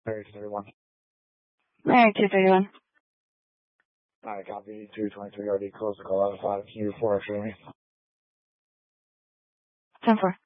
3231. Mary 231. Alright, copy 223 RD, close the call out of 5. Can you 4 extra me? 10-4.